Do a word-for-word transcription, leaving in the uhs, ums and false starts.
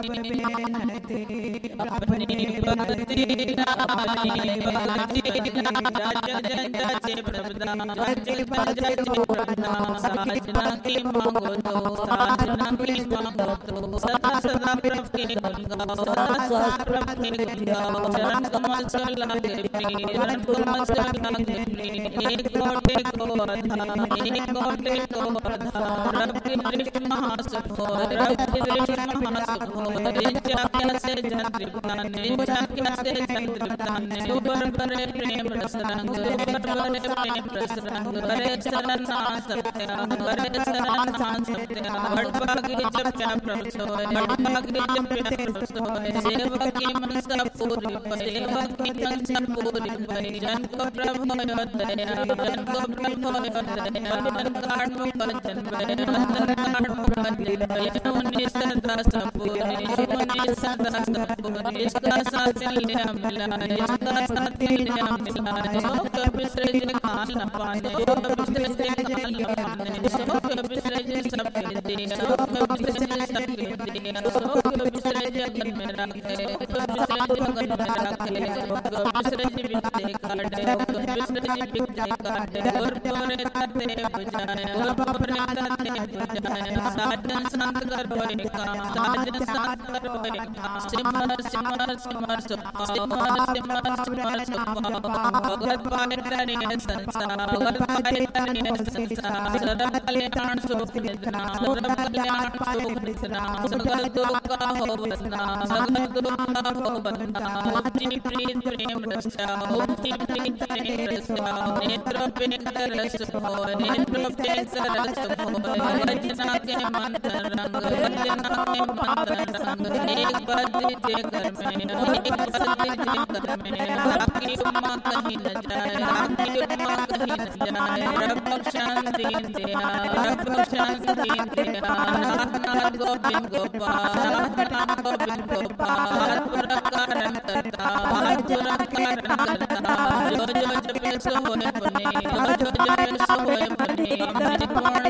अपने भक्ति रामाने भक्ति राजे प्रभुदाम राजे भजे प्रभुदाम साजना की मांगो तो साजना की मांगो तो सदा सदा प्रभु के गुण गाओ सदा सदा प्रभु के गुण गाओ चरण कमल चला के चरण कमल चला के एक कोटि को आधार एक कोटि को आधार रब की दृष्टि महासुख हो रब की दृष्टि महासुख हो रिंचा कैसे चंद्रकांत रिंचा कैसे चंद्रकांत सुबर करे प्रेम रस रंग सुबर करे प्रेम रस रंग करे चरण सत्य करे चरण सत्य बड़भागी जब क्या प्रभु सोए बड़भागी जब क्या प्रभु सोए सेवक की मनसा पूरी सेवक की मनसा पूरी जन को प्रभु दया जन को प्रभु दया जन काट भजन जन काट भजन उन्नीस सदा संपूर्ण उन्नीस सदा संपूर्ण इसका साथी ने मिला इसका साथी ने मिला सो कभी सृज खान पाने सो कभी सृज खान पाने सो कभी सृज सब दे सो कभी सृज सब दे सो कभी सृज जगन में रखे कभी सृज जगन में रखे कभी सृज बिते काटे कभी सृज बिते काटे और पोरे तते बुझाए और पोरे तते बुझाए साजन संत कर होए काम साजन संत कर होए काम सिमर सिमर सिमर सिमर सिमर सिमर भगत पाए तने संसार भगत पाए तने संसार सरब कल्याण सुख निधना सरब कल्याण सुख निधना सगल दुख का हो बंधना सगल दुख का हो बंधना मुक्ति प्रीत प्रेम रसा मुक्ति प्रीत प्रेम रसा नेत्र पेत रस हो नेत्र पेत रस हो वजना के मंत्र रंग वजना के मंत्र रंग एक बद्री जे घर में एक बद्री जे घर में राखी उम्मा कहीं न जाए राखी उम्मा कहीं न जाए रब शांति दिया रब शांति दिया नाथ गोविंद गोपाल नाथ गोविंद गोपाल पुरा कारण करता पुरा कारण करता जो जो जपे सो होए बने जो जो जपे सो होए बने